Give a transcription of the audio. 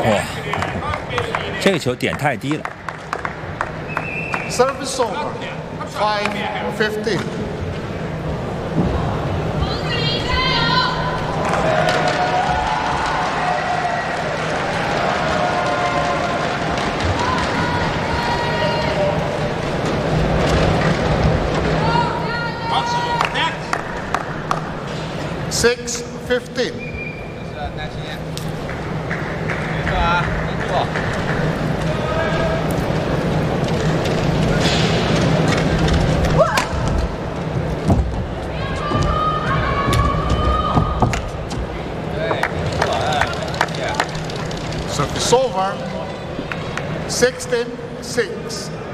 哇，这个球点太低了。 Service over. 5-15. Six, 15. 耐心，没错啊，没错。 Service over. 16-6.